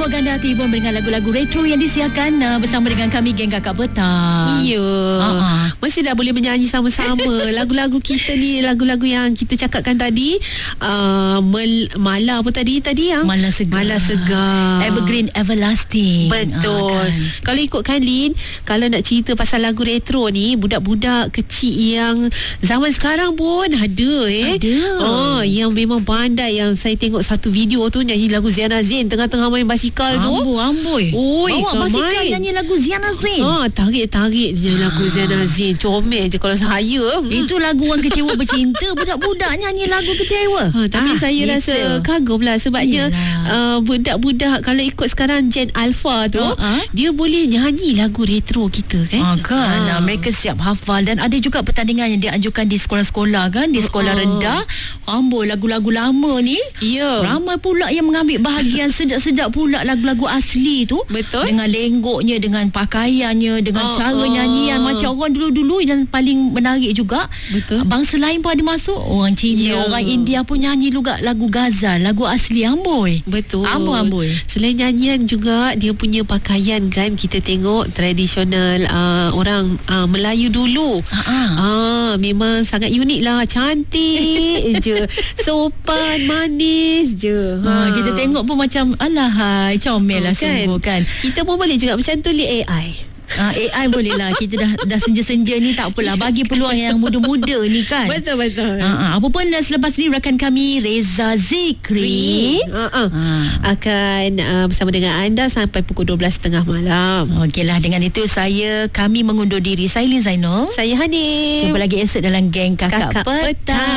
Ganda Tibur dengan lagu-lagu retro yang disiarkan bersama dengan kami geng Kakak Petang. Ya. Masih dah boleh menyanyi sama-sama. Lagu-lagu kita ni, lagu-lagu yang kita cakapkan tadi, Mala apa tadi yang Mala Segar. Evergreen Everlasting. Betul. Kan? Kalau ikutkan Lin, kalau nak cerita pasal lagu retro ni, budak-budak kecil yang zaman sekarang pun ada. Yang memang pandai. Yang saya tengok satu video tu nyanyi lagu Ziana Zain tengah-tengah main basikal tu. Amboi. Bawa basikal nyanyi lagu Ziana Zain. Tarik-tarik je lagu Ziana Zain. Comel je kalau saya. Itu lagu orang kecewa bercinta. Budak-budak nyanyi lagu kecewa. Tapi saya rasa kagum lah. Sebabnya budak-budak kalau ikut sekarang Gen Alpha tu, dia boleh nyanyi lagu retro kita kan. Mereka siap hafal. Dan ada juga pertandingan yang dianjurkan di sekolah-sekolah kan. Di sekolah rendah. Amboi, lagu-lagu lama ni. Ramai pula yang mengambil bahagian. Sedap-sedap pula lagu-lagu asli tu. Betul. Dengan lenggoknya, dengan pakaiannya, dengan cara nyanyian macam orang dulu-dulu. Dan paling menarik juga, betul, bangsa lain pun ada masuk. Orang Cina, orang India pun nyanyi juga lagu Ghazal, lagu asli. Amboi. Betul. Amboi. Selain nyanyian juga, dia punya pakaian kan, kita tengok tradisional orang Melayu dulu. Memang sangat unik lah. Cantik je. Sopan, manis je. Kita tengok pun macam alahai, comel lah sungguh kan. Kita pun boleh juga macam tu AI. AI boleh lah. Kita dah senja-senja ni, tak apalah, bagi peluang yang muda-muda ni kan. Betul. Apa pun selepas ni rakan kami Reza Zikri akan bersama dengan anda sampai pukul 12.30 malam. Okeylah, dengan itu kami mengundur diri. Saya Lin Zainul. Saya Hanif. Jumpa lagi esok dalam geng Kakak Petang.